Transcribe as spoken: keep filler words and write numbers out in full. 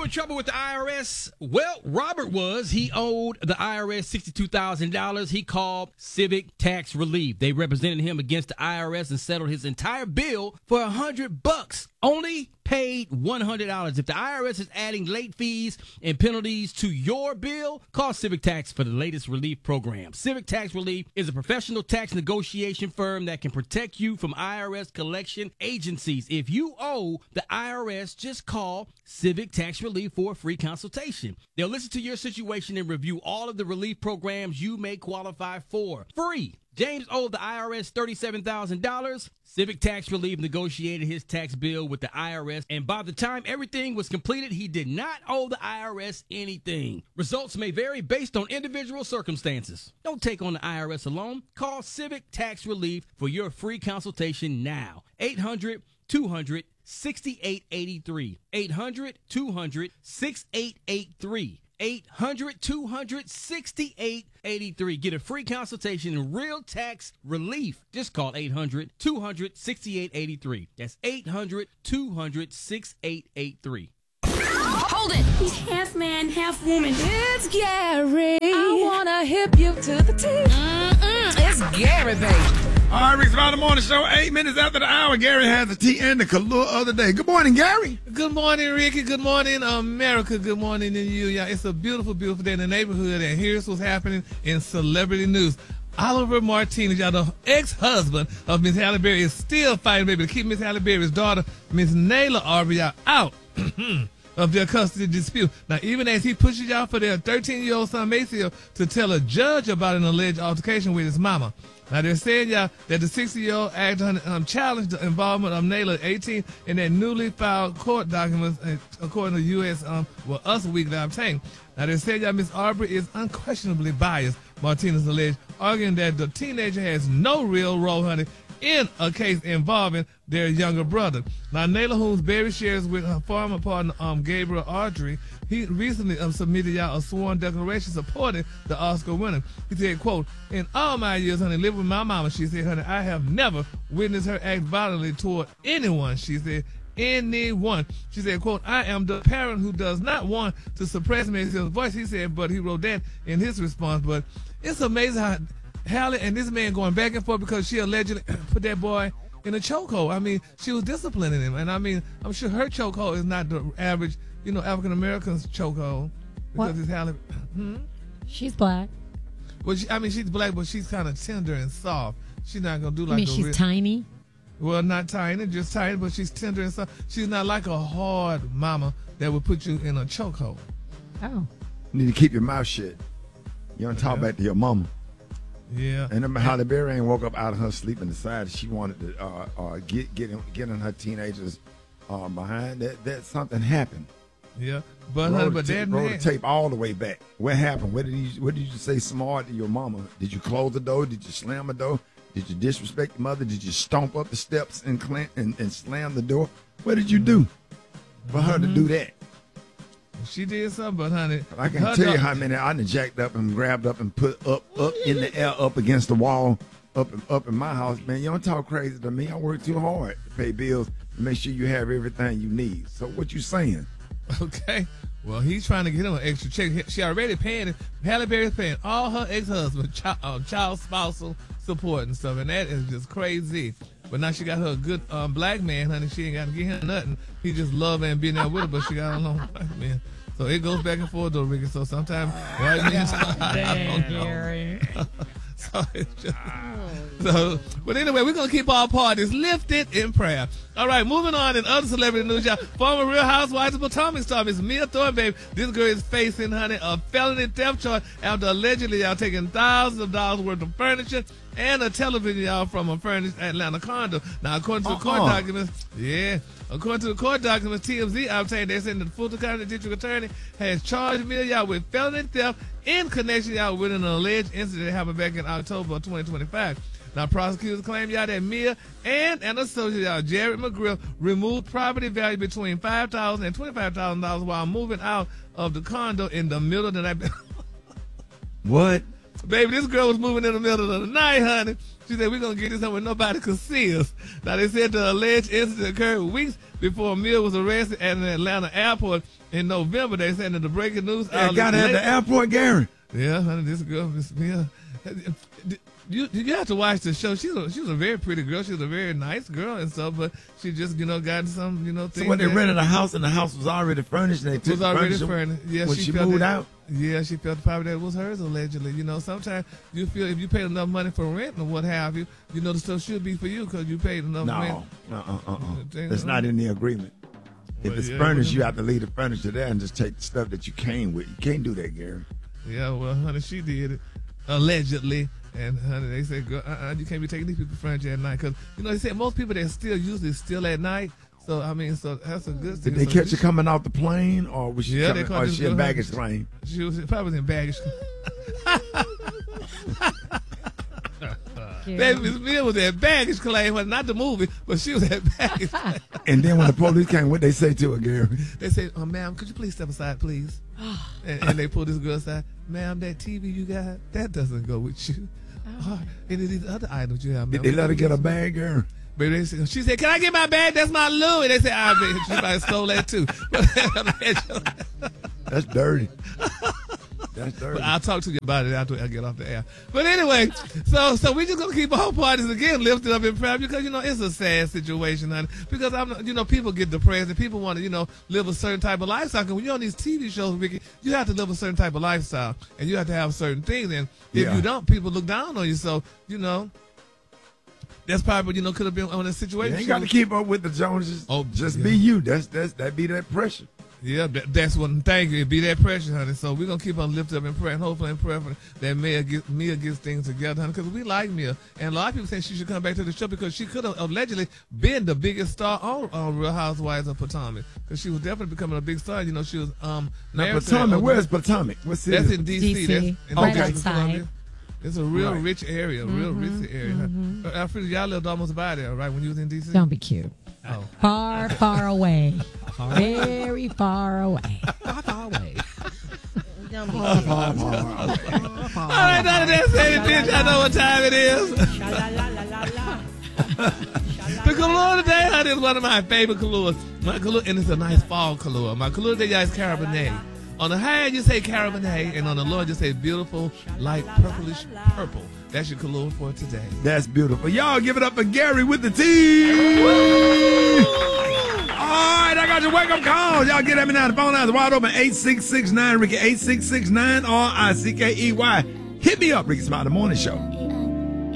in trouble with the I R S? Well, Robert was. He owed the I R S sixty-two thousand dollars. He called Civic Tax Relief. They represented him against the I R S and settled his entire bill for a hundred bucks. Only paid one hundred dollars. If the I R S is adding late fees and penalties to your bill, call Civic Tax for the latest relief program. Civic Tax Relief is a professional tax negotiation firm that can protect you from I R S collection agencies. If you owe the I R S, just call Civic Tax Relief for a free consultation. They'll listen to your situation and review all of the relief programs you may qualify for. Free. James owed the I R S thirty-seven thousand dollars. Civic Tax Relief negotiated his tax bill with the I R S, and by the time everything was completed, he did not owe the I R S anything. Results may vary based on individual circumstances. Don't take on the I R S alone. Call Civic Tax Relief for your free consultation now. eight hundred two hundred sixty-eight eighty-three. eight hundred two hundred sixty-eight eighty-three. eight hundred two hundred sixty-eight eighty-three. Get a free consultation and real tax relief. Just call eight hundred two hundred sixty-eight eighty-three. That's eight hundred two hundred sixty-eight eighty-three. Hold it! He's half man, half woman. It's Gary. I wanna hip you to the T. Mm-mm, it's Gary, baby. All right, Rick's About the Morning Show, eight minutes after the hour. Gary has the tea and the Kahlua of the day. Good morning, Gary. Good morning, Ricky. Good morning, America. Good morning to you. Yeah, it's a beautiful, beautiful day in the neighborhood, and here's what's happening in celebrity news. Oliver Martinez, y'all, the ex-husband of Miss Halle Berry, is still fighting, baby, to keep Miss Halle Berry's daughter, Miss Nayla Arbery, out of their custody dispute. Now, even as he pushes y'all for their thirteen-year-old son, Maceo, to tell a judge about an alleged altercation with his mama. Now, they're saying, y'all, that the sixty-year-old actor um, challenged the involvement of Nayla, eighteen, in that newly filed court documents, uh, according to U S Um, well, Us Weekly obtained. Now, they're saying, y'all, Miss Arbery is unquestionably biased, Martinez alleged, arguing that the teenager has no real role, honey, in a case involving their younger brother. Now, Nayla, whom Berry shares with her former partner, um, Gabriel Audrey, he recently um, submitted y'all a sworn declaration supporting the Oscar winner. He said, quote, "In all my years, honey, living with my mama," she said, "honey, I have never witnessed her act violently toward anyone," she said, anyone. She said, quote, "I am the parent who does not want to suppress Maceo's voice," he said, but he wrote that in his response. But it's amazing how Halle and this man going back and forth because she allegedly put that boy in a chokehold. I mean, she was disciplining him. And I mean, I'm sure her chokehold is not the average, you know, African-American's chokehold. Because What? it's Halle. Hmm? She's black. Well, she, I mean, she's black, but she's kind of tender and soft. She's not going to do I like mean, a she's real, tiny. well, not tiny, just tiny, but she's tender and soft. She's not like a hard mama that would put you in a chokehold. Oh. You need to keep your mouth shut. You don't talk Yeah. back to your mama. Yeah. And then Halle Berry ain't woke up out of her sleep and decided she wanted to uh, uh, get get in, get in her teenagers uh, behind. That that something happened. Yeah. But, roll honey, the but ta- that roll man. the tape all the way back. What happened? What did you What did you say smart to your mama? Did you close the door? Did you slam the door? Did you disrespect your mother? Did you stomp up the steps and clan- and, and slam the door? What did you do for her to do that? She did something, but honey, I can her tell you dog- how many I done jacked up and grabbed up and put up up in the air, up against the wall, up up in my house. Man, you don't talk crazy to me. I work too hard to pay bills and make sure you have everything you need. So what you saying? Okay. Well, he's trying to get him an extra check. She already paying it. Halle Berry's paying all her ex-husband child, uh, child spousal support and stuff, and that is just crazy. But now she got her a good um, black man, honey. She ain't got to get him nothing. He just love and being there with her, but she got a long black man. So it goes back and forth, though, Ricky. So sometimes white men, I don't know. So it's just, so, but anyway, we're going to keep our parties lifted in prayer. All right, moving on in other celebrity news, y'all. Former Real Housewives of Potomac star Miss Mia Thorne, baby. This girl is facing, honey, a felony theft charge after allegedly, y'all, taking thousands of dollars worth of furniture and a television, y'all, from a furnished Atlanta condo. Now, according to the court Uh-uh. documents, yeah, according to the court documents, T M Z obtained, they said the Fulton County District Attorney has charged Mia, y'all, with felony theft in connection, y'all, with an alleged incident that happened back in October of twenty twenty-five. Now, prosecutors claim, y'all, that Mia and an associate, y'all, Jared McGrill, removed property value between five thousand dollars and twenty-five thousand dollars while moving out of the condo in the middle of the night. What? Baby, this girl was moving in the middle of the night, honey. She said, we're going to get this somewhere nobody could see us. Now, they said the alleged incident occurred weeks before Mia was arrested at an Atlanta airport in November. They said in the breaking news. Yeah, got her at the airport, Gary. Yeah, honey, this girl, Miss Mia. You you have to watch the show. She's a, she was a very pretty girl. She was a very nice girl and stuff, but she just, you know, got some, you know, things. So when they rented a house and the house was already furnished, and they took was already the furnished. Yeah, when she, she felt moved that, out. Yeah, she felt the property that was hers allegedly. You know, sometimes you feel if you paid enough money for rent or what have you, you know, the stuff should be for you because you paid enough No, rent. uh, uh, uh, uh. Thing- That's not in the agreement. If Well, it's yeah, furnished, it you have to leave the furniture there and just take the stuff that you came with. You can't do that, Gary. Yeah, well, honey, she did it allegedly. And honey, they said, "Girl, uh-uh, you can't be taking these people's furniture at night." Because, you know, they said most people, they still usually still at night. So, I mean, so that's a good thing. Did they So catch she- her coming off the plane, or was she Yeah, coming, they caught or this she in girl, baggage honey. claim? She was probably was in baggage. Baby, Miss Mia was at baggage claim, well, not the movie, but she was at baggage claim. And then when the police came, what they say to her, Gary? They said, oh, ma'am, could you please step aside, please? and, and they pulled this girl aside. Ma'am, that T V you got, that doesn't go with you. Oh, any of these other items you have, ma'am. Did they let her get a bag, Gary? Baby, they said, she said, can I get my bag? That's my Louis. They said, I bet she probably stole that too. That's dirty. That's dirty. I'll talk to you about it after I get off the air. But anyway, so so we just gonna keep all parties again lifted up in prayer because, you know, it's a sad situation, honey. Because I'm, you know, people get depressed and people want to, you know, live a certain type of lifestyle. Because when you're on these T V shows, Ricky, you have to live a certain type of lifestyle and you have to have certain things. And if Yeah. you don't, people look down on you. So, you know, that's probably, you know, could have been on a situation. You ain't got to keep up with the Joneses. Oh, just yeah. be you. That's that's that be that pressure. Yeah, that, that's what. Thank you. It be that pressure, honey. So we're gonna keep on lifting up in prayer, and hopefully in prayer for that Mia get Mia gets things together, honey. Because we like Mia, and a lot of people say she should come back to the show because she could have allegedly been the biggest star on, on Real Housewives of Potomac. Because she was definitely becoming a big star. You know, she was um. Now, married to Potomac, that- where's Potomac? What city? That's in D C. D C, That's in right the Okay. District of Columbia. It's a real Right. rich area, real rich area. mm-hmm. Uh, Alfredo, y'all lived almost by there, right? When you was in D C. Don't be cute. Oh. Far, far away. Very far away. Far away. Don't be All right, now that that's it, bitch, I know what time it is. The Kahlua today, honey, is one of my favorite Kahluas. My Kahlua, and it's a nice fall Kahlua. My Kahlua today is Cabernet. On the high end, you say Cabernet, and on the low end, you say beautiful, light purplish purple. That's your Kahlua for today. That's beautiful. Y'all give it up for Gary with the T. All right, I got your wake up calls. Y'all get at me now. The phone lines are wide open. eight six six nine Ricky, eight six six nine R I C K E Y. Hit me up, Ricky Smiley, the morning show.